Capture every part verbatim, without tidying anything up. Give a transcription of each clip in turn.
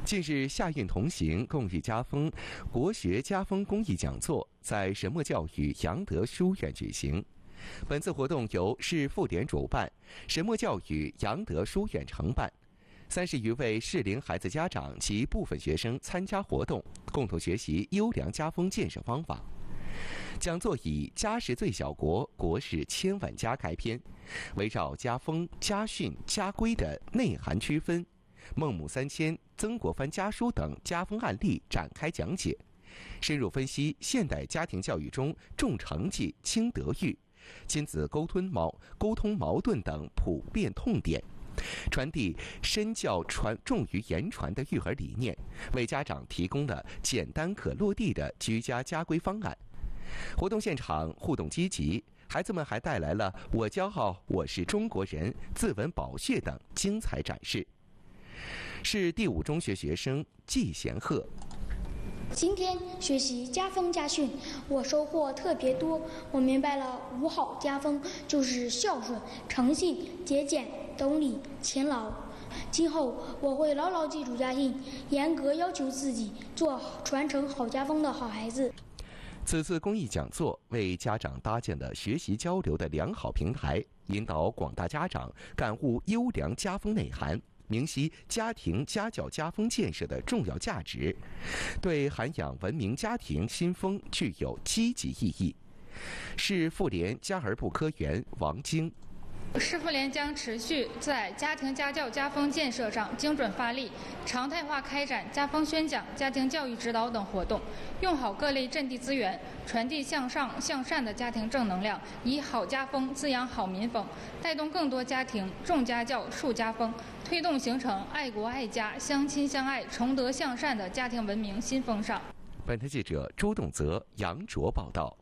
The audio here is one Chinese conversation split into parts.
近日，夏运同行共育家风国学家风公益讲座在神墨教育杨德书院举行。本次活动由市妇联主办，神墨教育杨德书院承办。三十余位适龄孩子家长及部分学生参加活动，共同学习优良家风建设方法。讲座以“家是最小国，国是千万家”开篇，围绕家风、家训、家规的内涵区分，孟母三迁、曾国藩家书等家风案例展开讲解，深入分析现代家庭教育中重成绩、轻德育、亲子沟通矛沟通矛盾等普遍痛点，传递身教传重于言传的育儿理念，为家长提供了简单可落地的居家家规方案。活动现场互动积极，孩子们还带来了“我骄傲，我是中国人”、自文宝穴等精彩展示。是第五中学学生季贤鹤。 今天学习家风家训，我收获特别多。我明白了五好家风就是孝顺、诚信、节俭、懂礼、勤劳。今后我会牢牢记住家训，严格要求自己，做传承好家风的好孩子。 此次公益讲座为家长搭建了学习交流的良好平台，引导广大家长感悟优良家风内涵，明晰家庭家教家风建设的重要价值，对涵养文明家庭新风具有积极意义。市妇联家儿部科员王晶。 市妇联将持续在家庭家教家风建设上精准发力，常态化开展家风宣讲、家庭教育指导等活动，用好各类阵地资源，传递向上向善的家庭正能量，以好家风滋养好民风，带动更多家庭重家教、树家风，推动形成爱国爱家、相亲相爱、崇德向善的家庭文明新风尚。 本台记者周栋泽、杨卓报道。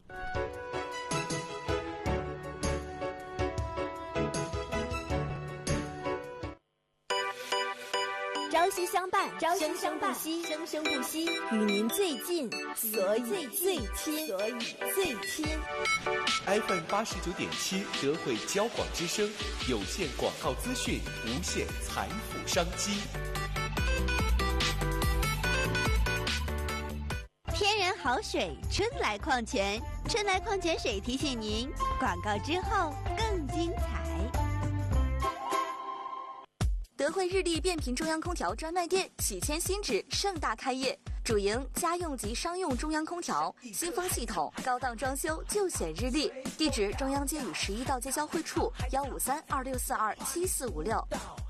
朝夕相伴，朝夕相伴，生生不息，与您最近，所以最亲，所以最亲。 F M 八十九点七，德惠交广之声，有限广告资讯，无限财富商机。 天然好水，春来矿泉，春来矿泉水提醒您，广告之后更精彩。 德惠日立变频中央空调专卖店喜迁新址盛大开业，主营家用及商用中央空调、新风系统、高档装修就选日立。地址：中央街与十一道街交汇处，幺五三二六四二七四五六。